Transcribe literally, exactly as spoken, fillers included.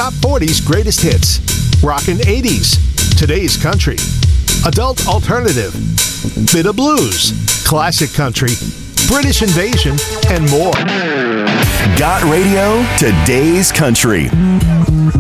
Top forty's greatest hits, Rockin' eighties, Today's Country, Adult Alternative, Bit of Blues, Classic Country, British Invasion, and more. Got Radio, Today's Country.